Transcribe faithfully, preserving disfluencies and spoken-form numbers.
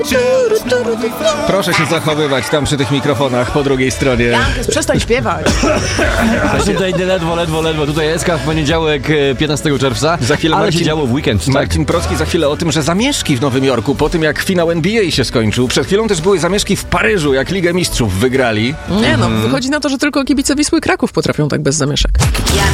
Proszę się zachowywać tam przy tych mikrofonach po drugiej stronie. Jankes, przestań śpiewać. A tutaj ledwo, ledwo, ledwo. Tutaj S K w poniedziałek piętnastego czerwca. Za chwilę ale Marcin, się działo w weekend. Tak? Marcin Procki za chwilę o tym, że zamieszki w Nowym Jorku po tym, jak finał N B A się skończył. Przed chwilą też były zamieszki w Paryżu, jak Ligę Mistrzów wygrali. Nie no, wychodzi na to, że tylko kibice Wisły Kraków potrafią tak bez zamieszek.